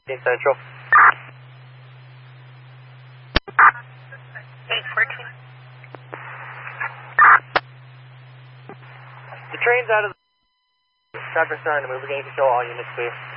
Central. 814. The train's out of the traffic sign to move, gain control all units, please.